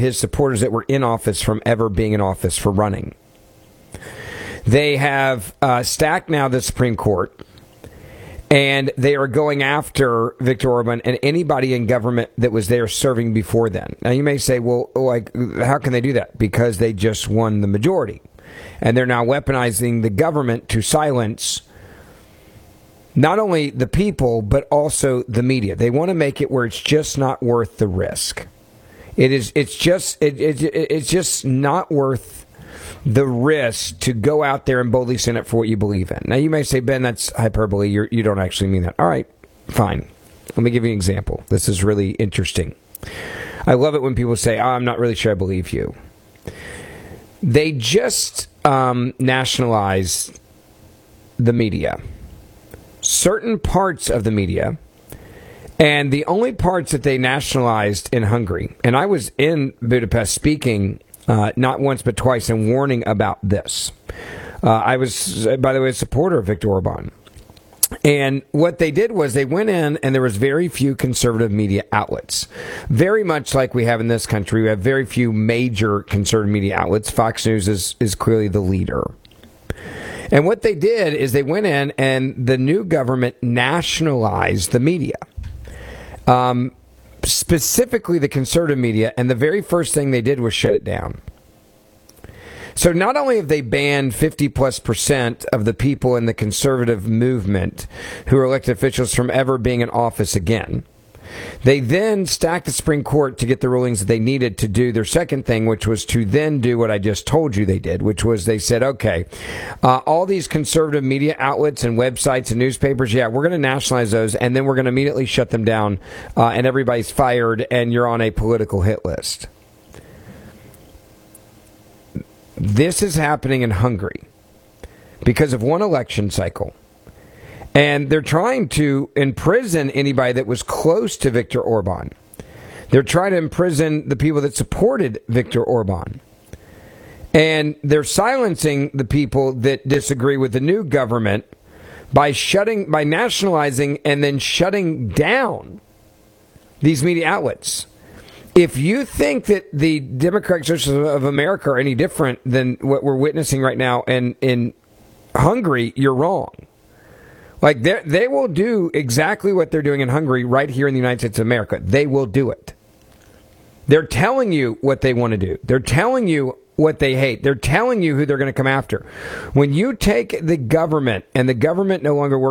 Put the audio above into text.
his supporters that were in office from ever being in office for running. They have stacked now the Supreme Court, and they are going after Viktor Orban and anybody in government that was there serving before then. Now, you may say, well, how can they do that? Because they just won the majority. And they're now weaponizing the government to silence not only the people, but also the media. They want to make it where it's just not worth the risk. It's just not worth the risk to go out there and boldly stand up for what you believe in. Now, you may say, Ben, that's hyperbole. You don't actually mean that. All right, fine. Let me give you an example. This is really interesting. I love it when people say, I'm not really sure I believe you. They just nationalized the media. Certain parts of the media, and the only parts that they nationalized in Hungary, and I was in Budapest speaking not once but twice and warning about this. I was, by the way, a supporter of Viktor Orban. And what they did was they went in and there was very few conservative media outlets. Very much like we have in this country, we have very few major conservative media outlets. Fox News is clearly the leader. And what they did is they went in and the new government nationalized the media. Specifically the conservative media, and the very first thing they did was shut it down. So not only have they banned 50+% of the people in the conservative movement who are elected officials from ever being in office again, they then stacked the Supreme Court to get the rulings that they needed to do their second thing, which was to then do what I just told you they did, which was they said, okay, all these conservative media outlets and websites and newspapers, we're going to nationalize those, and then we're going to immediately shut them down, and everybody's fired, and you're on a political hit list. This is happening in Hungary because of one election cycle. And they're trying to imprison anybody that was close to Viktor Orban. They're trying to imprison the people that supported Viktor Orban. And they're silencing the people that disagree with the new government by nationalizing and then shutting down these media outlets. If you think that the Democratic Socialists of America are any different than what we're witnessing right now in Hungary, you're wrong. Like, they will do exactly what they're doing in Hungary right here in the United States of America. They will do it. They're telling you what they want to do. They're telling you what they hate. They're telling you who they're going to come after. When you take the government and the government no longer works